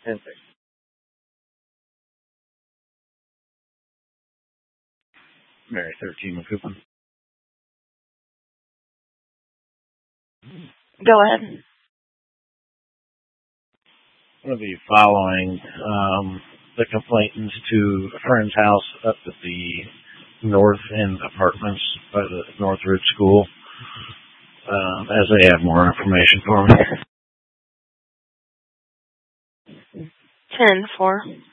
10-6. Mary 13 McCoupin. Go ahead. One of the following, the complainant to a friend's house up at the North End Apartments by the Northridge School, as they have more information for me. 10-4.